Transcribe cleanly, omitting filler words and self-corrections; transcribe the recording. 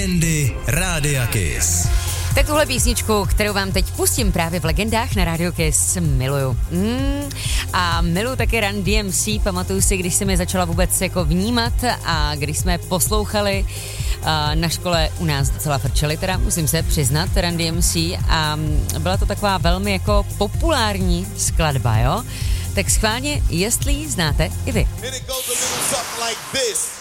Legendy Rádia Kiss. Tak tuhle písničku, kterou vám teď pustím právě v Legendách na Radio Kiss, miluju. A miluju také Run DMC, pamatuju si, když jsem je začala vůbec jako vnímat a když jsme poslouchali na škole u nás docela frčeli, teda musím se přiznat, Run DMC, a byla to taková velmi jako populární skladba, jo? Tak schválně, jestli ji znáte i vy.